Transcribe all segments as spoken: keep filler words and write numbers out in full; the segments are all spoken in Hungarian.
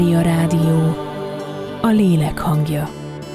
Mária Rádió, a lélek hangja.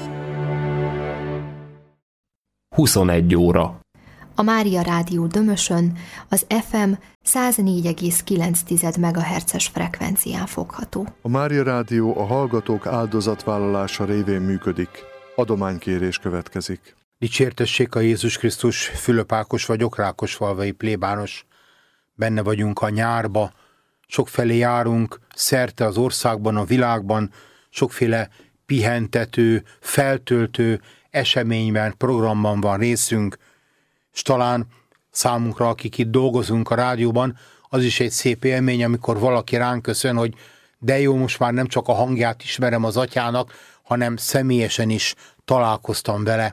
huszonegy óra. A Mária Rádió Dömösön az ef em száz négy egész kilenc megahertzes frekvencián fogható. A Mária Rádió a hallgatók áldozatvállalása révén működik. Adománykérés következik. Dicsértessék a Jézus Krisztus, Fülöp Ákos vagyok, Rákosfalvai plébános. Benne vagyunk a nyárba, sokfelé járunk, szerte az országban, a világban, sokféle pihentető, feltöltő eseményben, programban van részünk, és talán számunkra, akik itt dolgozunk a rádióban, az is egy szép élmény, amikor valaki ránk köszön, hogy de jó, most már nem csak a hangját ismerem az atyának, hanem személyesen is találkoztam vele.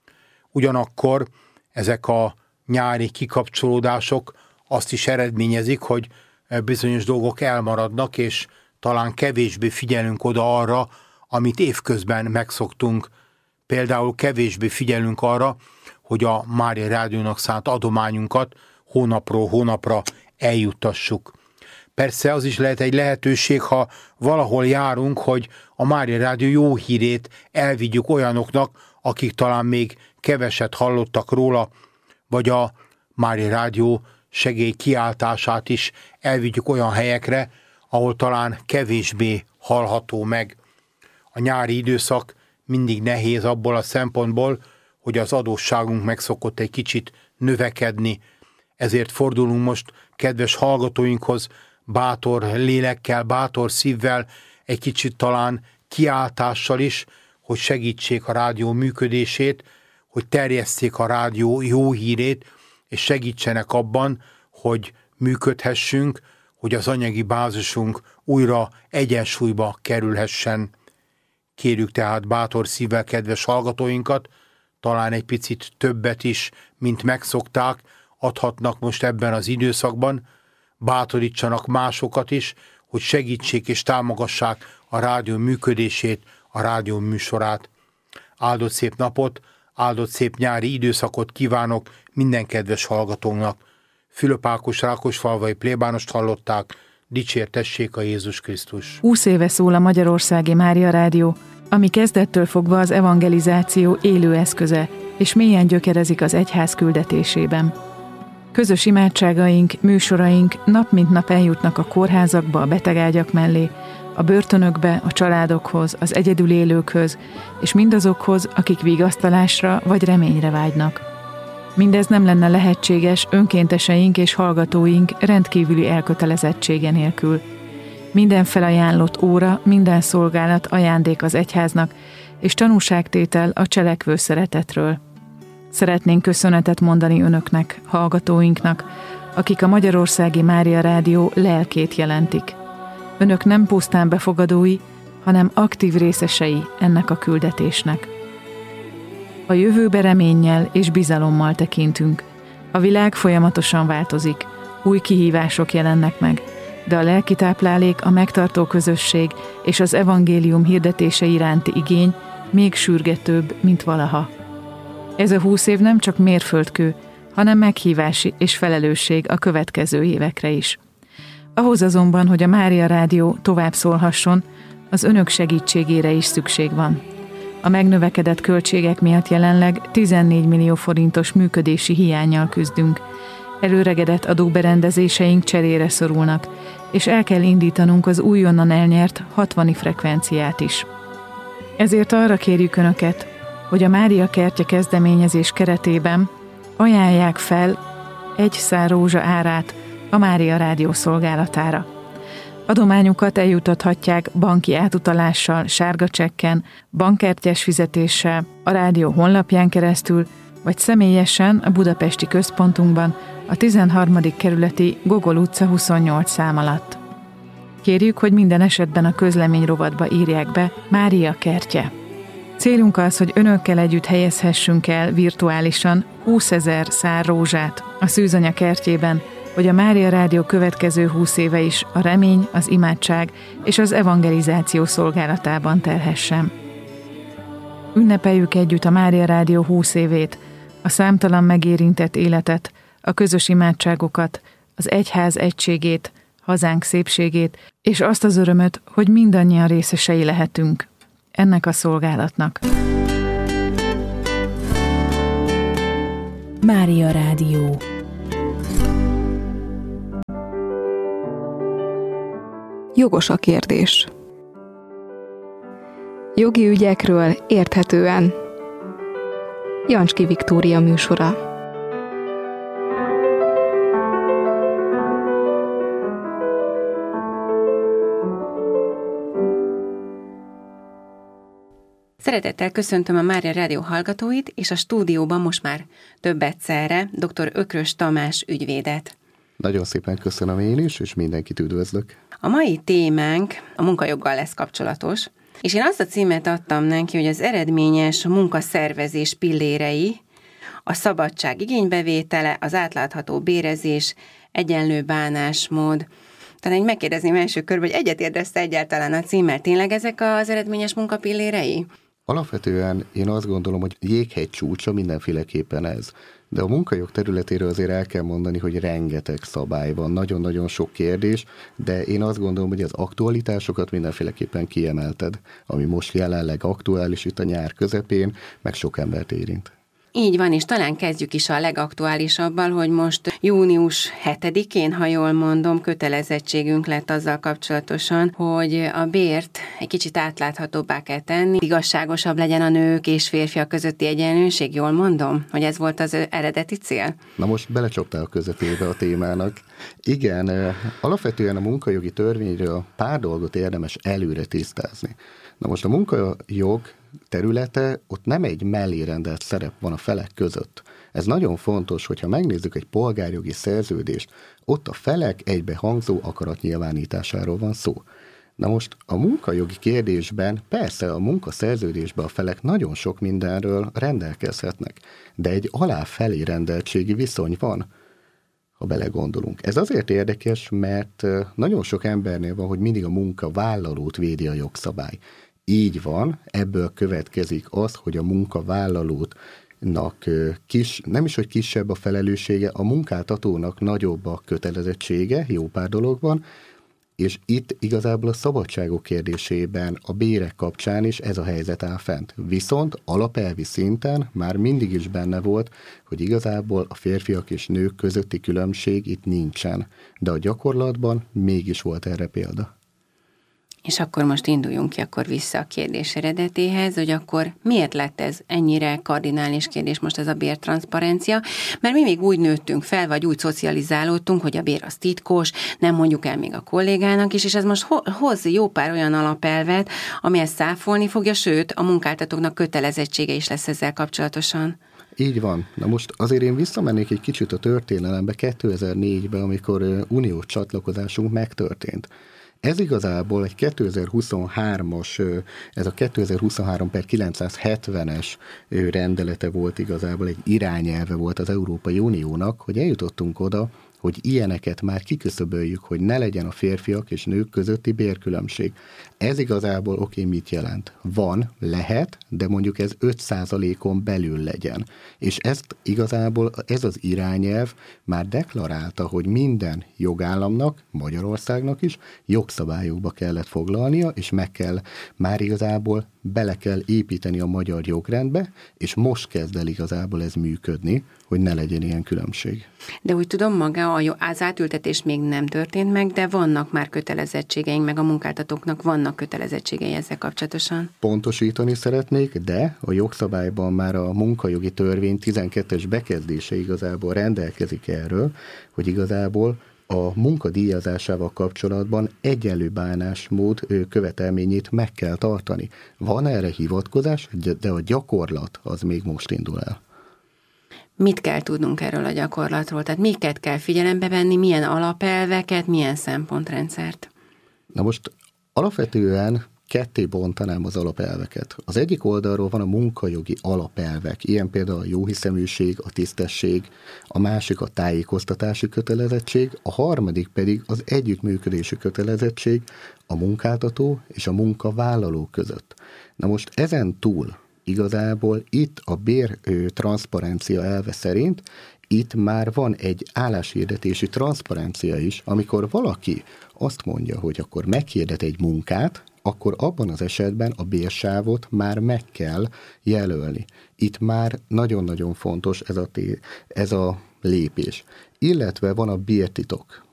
Ugyanakkor ezek a nyári kikapcsolódások azt is eredményezik, hogy bizonyos dolgok elmaradnak, és talán kevésbé figyelünk oda arra, amit évközben megszoktunk. Például kevésbé figyelünk arra, hogy a Mária Rádiónak szánt adományunkat hónapról hónapra eljuttassuk. Persze az is lehet egy lehetőség, ha valahol járunk, hogy a Mária Rádió jó hírét elvigyük olyanoknak, akik talán még keveset hallottak róla, vagy a Mária Rádió segély kiáltását is elvigyük olyan helyekre, ahol talán kevésbé hallható meg. A nyári időszak mindig nehéz abból a szempontból, hogy az adósságunk meg szokott egy kicsit növekedni. Ezért fordulunk most kedves hallgatóinkhoz bátor lélekkel, bátor szívvel, egy kicsit talán kiáltással is, hogy segítsék a rádió működését, hogy terjesszék a rádió jó hírét, és segítsenek abban, hogy működhessünk, hogy az anyagi bázisunk újra egyensúlyba kerülhessen. Kérjük tehát bátor szívvel kedves hallgatóinkat, talán egy picit többet is, mint megszokták, adhatnak most ebben az időszakban, bátorítsanak másokat is, hogy segítsék és támogassák a rádió működését, a rádió műsorát. Áldott szép napot, áldott szép nyári időszakot kívánok minden kedves hallgatónak. Fülöp Ákos, Rákosfalvai plébánost hallották, dicsértessék a Jézus Krisztus. húsz éve szól a Magyarországi Mária Rádió, ami kezdettől fogva az evangelizáció élő eszköze, és mélyen gyökerezik az egyház küldetésében. Közös imádságaink, műsoraink nap mint nap eljutnak a kórházakba, a betegágyak mellé, a börtönökbe, a családokhoz, az egyedül élőkhöz, és mindazokhoz, akik vigasztalásra vagy reményre vágynak. Mindez nem lenne lehetséges önkénteseink és hallgatóink rendkívüli elkötelezettsége nélkül. Minden felajánlott óra, minden szolgálat ajándék az egyháznak, és tanúságtétel a cselekvő szeretetről. Szeretnénk köszönetet mondani önöknek, hallgatóinknak, akik a Magyarországi Mária Rádió lelkét jelentik. Önök nem pusztán befogadói, hanem aktív részesei ennek a küldetésnek. A jövőbe reménnyel és bizalommal tekintünk. A világ folyamatosan változik, új kihívások jelennek meg, de a lelki táplálék, a megtartó közösség és az evangélium hirdetése iránti igény még sürgetőbb, mint valaha. Ez a húsz év nem csak mérföldkő, hanem meghívás és felelősség a következő évekre is. Ahhoz azonban, hogy a Mária Rádió tovább szólhasson, az önök segítségére is szükség van. A megnövekedett költségek miatt jelenleg tizennégy millió forintos működési hiánnyal küzdünk. Előregedett adóberendezéseink cserére szorulnak, és el kell indítanunk az újonnan elnyert hatvani frekvenciát is. Ezért arra kérjük önöket, hogy a Mária Kertje kezdeményezés keretében ajánlják fel egy szár rózsa árát a Mária Rádió szolgálatára. Adományukat eljutathatják banki átutalással, sárga csekken, bankkártyás fizetéssel, a rádió honlapján keresztül, vagy személyesen a budapesti központunkban, a tizenharmadik kerületi Gogol utca huszonnyolc szám alatt. Kérjük, hogy minden esetben a közlemény rovatba írják be Mária Kertje. Célunk az, hogy önökkel együtt helyezhessünk el virtuálisan húszezer szár rózsát a Szűzanya kertjében, hogy a Mária Rádió következő húsz éve is a remény, az imádság és az evangelizáció szolgálatában telhessen. Ünnepeljük együtt a Mária Rádió húsz évét, a számtalan megérintett életet, a közös imádságokat, az egyház egységét, hazánk szépségét, és azt az örömöt, hogy mindannyian részesei lehetünk ennek a szolgálatnak. Mária Rádió. Jogos a kérdés. Jogi ügyekről érthetően. Jancski Viktória műsora. Szeretettel köszöntöm a Mária Rádió hallgatóit, és a stúdióban most már több egyszerre dr. Ökrös Tamás ügyvédet. Nagyon szépen köszönöm én is, és mindenkit üdvözlök. A mai témánk a munkajoggal lesz kapcsolatos, és én azt a címet adtam neki, hogy az eredményes munkaszervezés pillérei, a szabadság igénybevétele, az átlátható bérezés, egyenlő bánásmód. Talán egy megkérdezném első körben, hogy egyetértesz egyáltalán a címmel. Tényleg ezek az eredményes munkapillérei? Alapvetően én azt gondolom, hogy jéghegy csúcsa mindenféleképpen ez. De a munkajog területéről azért el kell mondani, hogy rengeteg szabály van, nagyon-nagyon sok kérdés, de én azt gondolom, hogy az aktualitásokat mindenféleképpen kiemelted, ami most jelenleg aktuális itt a nyár közepén, meg sok embert érint. Így van, és talán kezdjük is a legaktuálisabbal, hogy most június hetedikén, ha jól mondom, kötelezettségünk lett azzal kapcsolatosan, hogy a bért egy kicsit átláthatóbbá kell tenni, igazságosabb legyen a nők és férfiak közötti egyenlőség, jól mondom, hogy ez volt az eredeti cél? Na most belecsaptál a közepébe a témának. Igen, alapvetően a munkajogi törvényről pár dolgot érdemes előre tisztázni. Na most a munkajog területe, ott nem egy mellé rendelt szerep van a felek között. Ez nagyon fontos, hogyha megnézzük egy polgárjogi szerződést, ott a felek egybehangzó akaratnyilvánításáról van szó. Na most a munkajogi kérdésben persze a munkaszerződésben a felek nagyon sok mindenről rendelkezhetnek, de egy aláfelé rendeltségi viszony van, ha belegondolunk. Ez azért érdekes, mert nagyon sok embernél van, hogy mindig a munkavállalót védi a jogszabály. Így van, ebből következik az, hogy a munkavállalónak kis, nem is, hogy kisebb a felelőssége, a munkáltatónak nagyobb a kötelezettsége, jó pár dologban, és itt igazából a szabadságok kérdésében, a bérek kapcsán is ez a helyzet áll fent. Viszont alapelvi szinten már mindig is benne volt, hogy igazából a férfiak és nők közötti különbség itt nincsen, de a gyakorlatban mégis volt erre példa. És akkor most induljunk ki akkor vissza a kérdés eredetéhez, hogy akkor miért lett ez ennyire kardinális kérdés most ez a bértranszparencia, mert mi még úgy nőttünk fel, vagy úgy szocializálódtunk, hogy a bér az titkos, nem mondjuk el még a kollégának is, és ez most hoz jó pár olyan alapelvet, ami ezt száfolni fogja, sőt, a munkáltatóknak kötelezettsége is lesz ezzel kapcsolatosan. Így van. Na most azért én visszamennék egy kicsit a történelembe kétezer-négybe, amikor uniós csatlakozásunk megtörtént. Ez igazából egy kétezer-huszonhármas, ez a kétezer-huszonhárom per kilencszázhetvenes rendelete volt igazából, egy irányelve volt az Európai Uniónak, hogy eljutottunk oda, hogy ilyeneket már kiküszöböljük, hogy ne legyen a férfiak és nők közötti bérkülönbség. Ez igazából oké, mit jelent? Van, lehet, de mondjuk ez öt százalékon belül legyen. És ezt igazából ez az irányelv már deklarálta, hogy minden jogállamnak, Magyarországnak is jogszabályokba kellett foglalnia, és meg kell, már igazából bele kell építeni a magyar jogrendbe, és most kezd el igazából ez működni, hogy ne legyen ilyen különbség. De úgy tudom, maga az átültetés még nem történt meg, de vannak már kötelezettségeink, meg a munkáltatóknak vannak kötelezettségei ezzel kapcsolatosan. Pontosítani szeretnék, de a jogszabályban már a munkajogi törvény tizenkettes bekezdése igazából rendelkezik erről, hogy igazából a munkadíjazásával kapcsolatban egyenlő bánásmód követelményét meg kell tartani. Van erre hivatkozás, de a gyakorlat az még most indul el. Mit kell tudnunk erről a gyakorlatról? Tehát miket kell figyelembe venni, milyen alapelveket, milyen szempontrendszert? Na most alapvetően ketté bontanám az alapelveket. Az egyik oldalról van a munkajogi alapelvek, ilyen például a jóhiszeműség, a tisztesség, a másik a tájékoztatási kötelezettség, a harmadik pedig az együttműködési kötelezettség a munkáltató és a munkavállaló között. Na most ezen túl igazából itt a bér transzparencia elve szerint itt már van egy álláshirdetési transzparencia is, amikor valaki azt mondja, hogy akkor meghirdet egy munkát, akkor abban az esetben a bérsávot már meg kell jelölni. Itt már nagyon-nagyon fontos ez a, ez a lépés. Illetve van a bértitok